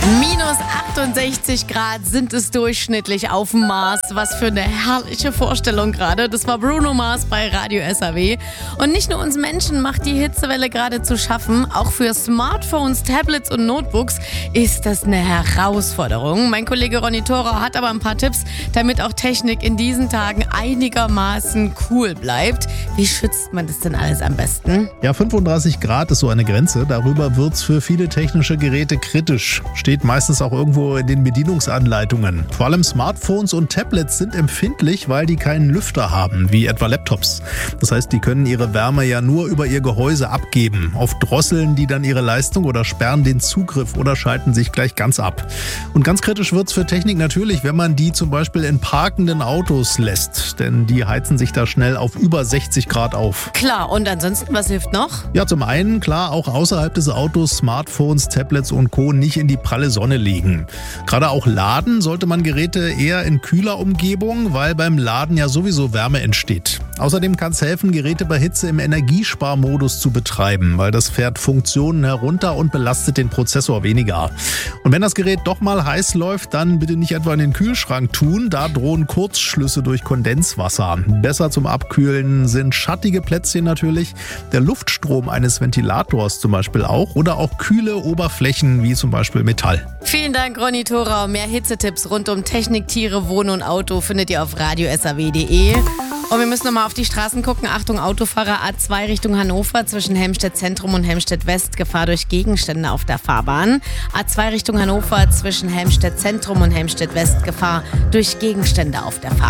Minus 68 Grad sind es durchschnittlich auf dem Mars. Was für eine herrliche Vorstellung gerade. Das war Bruno Mars bei Radio SAW. Und nicht nur uns Menschen macht die Hitzewelle gerade zu schaffen. Auch für Smartphones, Tablets und Notebooks ist das eine Herausforderung. Mein Kollege Ronny Thorau hat aber ein paar Tipps, damit auch Technik in diesen Tagen einigermaßen cool bleibt. Wie schützt man das denn alles am besten? Ja, 35 Grad ist so eine Grenze. Darüber wird es für viele technische Geräte kritisch. Steht meistens auch irgendwo in den Bedienungsanleitungen. Vor allem Smartphones und Tablets sind empfindlich, weil die keinen Lüfter haben, wie etwa Laptops. Das heißt, die können ihre Wärme ja nur über ihr Gehäuse abgeben. Oft drosseln die dann ihre Leistung oder sperren den Zugriff oder schalten sich gleich ganz ab. Und ganz kritisch wird es für Technik natürlich, wenn man die zum Beispiel in parkenden Autos lässt. Denn die heizen sich da schnell auf über 60 Grad auf. Klar, und ansonsten, was hilft noch? Ja, zum einen, klar, auch außerhalb des Autos Smartphones, Tablets und Co. nicht in die pralle Sonne legen. Gerade auch laden sollte man Geräte eher in kühler Umgebung, weil beim Laden ja sowieso Wärme entsteht. Außerdem kann es helfen, Geräte bei Hitze im Energiesparmodus zu betreiben, weil das fährt Funktionen herunter und belastet den Prozessor weniger. Und wenn das Gerät doch mal heiß läuft, dann bitte nicht etwa in den Kühlschrank tun, da drohen Kurzschlüsse durch Kondenswasser. Besser zum Abkühlen sind schattige Plätzchen natürlich, der Luftstrom eines Ventilators zum Beispiel auch oder auch kühle Oberflächen wie zum Beispiel Metall. Vielen Dank, Ronny Thorau. Mehr Hitzetipps rund um Technik, Tiere, Wohnen und Auto findet ihr auf radiosaw.de. Und wir müssen nochmal auf die Straßen gucken. Achtung, Autofahrer, A2 Richtung Hannover zwischen Helmstedt Zentrum und Helmstedt West. Gefahr durch Gegenstände auf der Fahrbahn. A2 Richtung Hannover zwischen Helmstedt Zentrum und Helmstedt West. Gefahr durch Gegenstände auf der Fahrbahn.